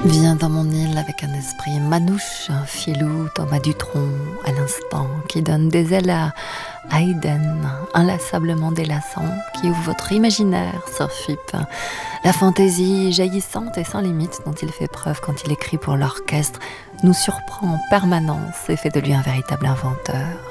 Viens dans mon île avec un esprit manouche, un filou, Thomas Dutronc, à l'instant, qui donne des ailes à Haydn, inlassablement délassant, qui ouvre votre imaginaire sur FIP. La fantaisie jaillissante et sans limite dont il fait preuve quand il écrit pour l'orchestre nous surprend en permanence et fait de lui un véritable inventeur.